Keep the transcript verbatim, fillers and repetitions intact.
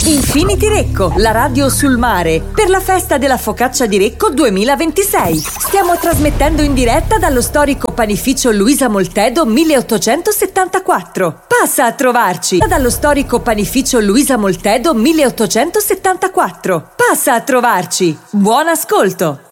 Infinity Recco, la radio sul mare, per la festa della focaccia di Recco duemilaventisei. Stiamo trasmettendo in diretta dallo storico panificio Luisa Moltedo milleottocentosettantaquattro. Passa a trovarci! Dallo storico panificio Luisa Moltedo milleottocentosettantaquattro. Passa a trovarci! Buon ascolto!